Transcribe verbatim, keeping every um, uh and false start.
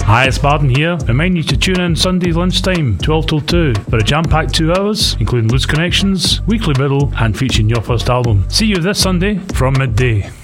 Hi, it's Barden here. Remind you to tune in Sunday lunchtime, twelve till two, for a jam-packed two hours, including Loose Connections, Weekly Middle, and featuring your first album. See you this Sunday from midday.